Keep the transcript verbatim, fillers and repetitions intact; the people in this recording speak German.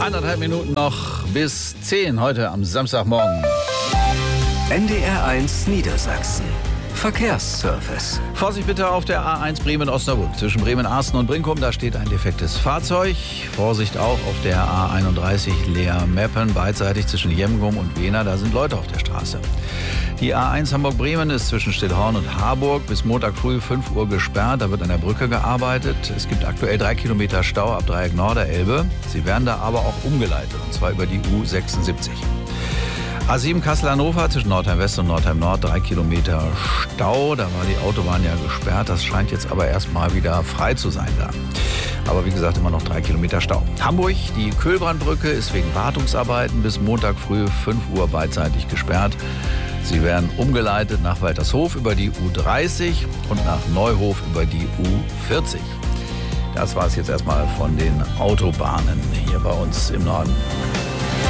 Anderthalb Minuten noch bis zehn heute am Samstagmorgen. N D R eins Niedersachsen. Verkehrsservice. Vorsicht bitte auf der A eins Bremen-Osnabrück. Zwischen Bremen-Arsten und Brinkum, da steht ein defektes Fahrzeug. Vorsicht auch auf der A einunddreißig Leer-Meppen, beidseitig zwischen Jemgum und Wehner. Da sind Leute auf der Straße. Die A eins Hamburg-Bremen ist zwischen Stillhorn und Harburg bis Montag früh fünf Uhr gesperrt. Da wird an der Brücke gearbeitet. Es gibt aktuell drei Kilometer Stau ab Dreieck Norderelbe. Sie werden da aber auch umgeleitet, und zwar über die U sechsundsiebzig. A sieben Kassel-Hannover zwischen Nordheim-West und Nordheim-Nord, drei Kilometer Stau. Da war die Autobahn ja gesperrt. Das scheint jetzt aber erstmal wieder frei zu sein da. Aber wie gesagt, immer noch drei Kilometer Stau. Hamburg, die Köhlbrandbrücke ist wegen Wartungsarbeiten bis Montag früh fünf Uhr beidseitig gesperrt. Sie werden umgeleitet nach Waltershof über die U dreißig und nach Neuhof über die U vierzig. Das war es jetzt erstmal von den Autobahnen hier bei uns im Norden.